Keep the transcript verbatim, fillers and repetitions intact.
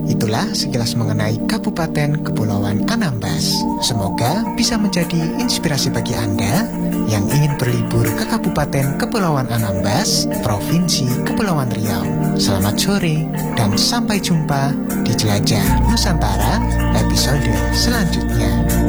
Itulah sekilas mengenai Kabupaten Kepulauan Anambas. Semoga bisa menjadi inspirasi bagi Anda yang ingin berlibur ke Kabupaten Kepulauan Anambas, Provinsi Kepulauan Riau. Selamat sore dan sampai jumpa di Jelajah Nusantara episode selanjutnya.